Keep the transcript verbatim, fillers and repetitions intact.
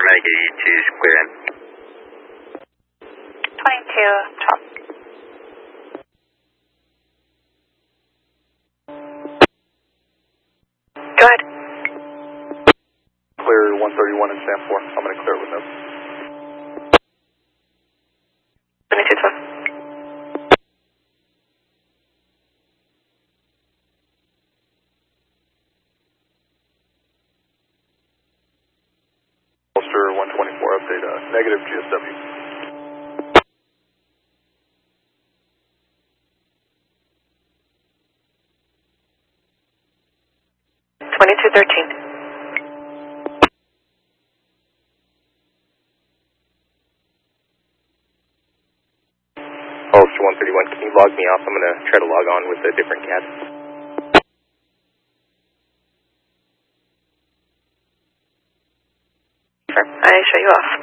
Jamaica E two clear in. twenty-two, twelve. Go ahead. Clear one thirty-one and stand four. I'm going to clear it with them. twenty-two, twelve. Ulster one twenty-four update, uh, negative G S W. twenty-two, thirteen. Ulster one thirty-one, can you log me off? I'm going to try to log on with a different cat. Sure, I show you off.